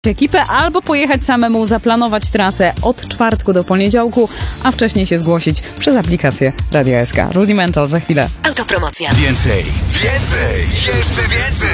ekipę albo pojechać samemu, zaplanować trasę od czwartku do poniedziałku, a wcześniej się zgłosić przez aplikację Radia SK. Rudimental za chwilę. Autopromocja. Więcej, jeszcze więcej!